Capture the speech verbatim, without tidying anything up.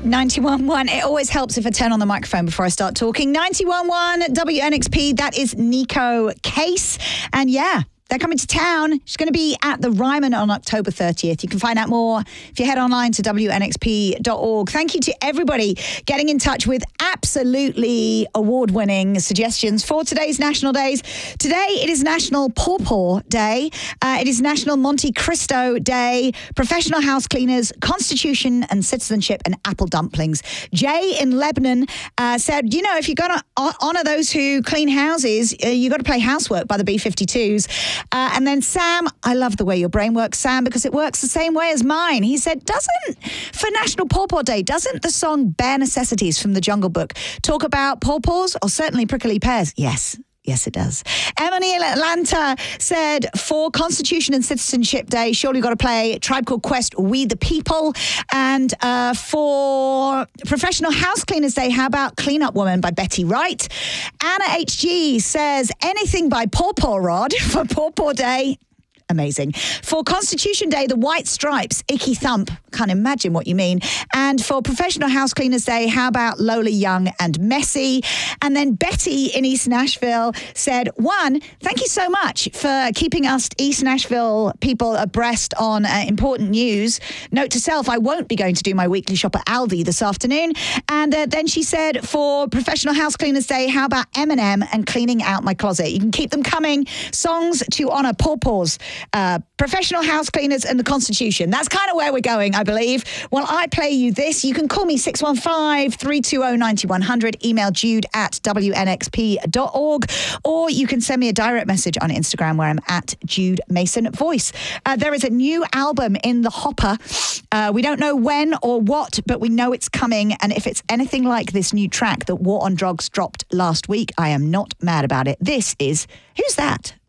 ninety-one point one. It always helps if I turn on the microphone before I start talking. ninety-one point one W N X P. That is Nico Case. And yeah, they're coming to town. She's going to be at the Ryman on October thirtieth. You can find out more if you head online to W N X P dot org. Thank you to everybody getting in touch with absolutely award-winning suggestions for today's National Days. Today, it is National Pawpaw Day. Uh, it is National Monte Cristo Day, Professional House Cleaners, Constitution and Citizenship, and Apple Dumplings. Jay in Lebanon uh, said, you know, if you're going to honour those who clean houses, uh, you've got to play Housework by the B fifty-twos. Uh, and then Sam, I love the way your brain works, Sam, because it works the same way as mine. He said, doesn't, for National Pawpaw Day, doesn't the song Bare Necessities from the Jungle Book talk about pawpaws or certainly prickly pears? Yes. Yes, it does. Emily in Atlanta said, for Constitution and Citizenship Day, surely you've got to play Tribe Called Quest, We the People. And uh, for Professional House Cleaners Day, how about Clean Up Woman by Betty Wright? Anna H G says, anything by Pawpaw Rod for Pawpaw Day. Amazing. For Constitution Day, the White Stripes, Icky Thump. Can't imagine what you mean. And for Professional House Cleaners Day, how about Lola Young and Messy? And then Betty in East Nashville said, one, thank you so much for keeping us East Nashville people abreast on uh, important news. Note to self, I won't be going to do my weekly shop at Aldi this afternoon. And uh, then she said, for Professional House Cleaners Day, how about Eminem and Cleaning Out My Closet? You can keep them coming. Songs to honour pawpaws. Uh, professional house cleaners and the Constitution. That's kind of where we're going, I believe. While I play you this, you can call me six one five, three two zero, nine one zero zero, email jude at W N X P dot org, or you can send me a direct message on Instagram where I'm at Jude Mason Voice. Uh, there is a new album in the hopper. Uh, we don't know when or what, but we know it's coming. And if it's anything like this new track that War on Drugs dropped last week, I am not mad about it. This is Who's That?